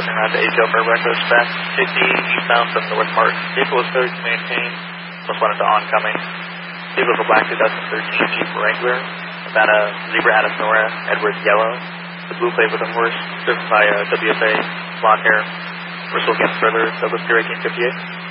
around to HO for reckless fast 50 eastbound from North Martin. Vehicle was cleared to maintain. Plus wanted to oncoming. Vehicle was a black 2013 Jeep Wrangler. Havana Zebra had a Sonora, Edwards yellow. The blue plate with a horse, driven by WFA, blonde hair. We're still getting further, Douglas Fury 1858.